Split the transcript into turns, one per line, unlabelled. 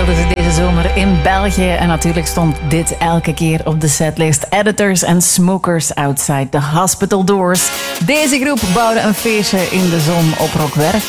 speelden ze deze zomer in België. En natuurlijk stond dit elke keer op de setlist. Editors and Smokers Outside the Hospital Doors. Deze groep bouwde een feestje in de zon op Rockwerk.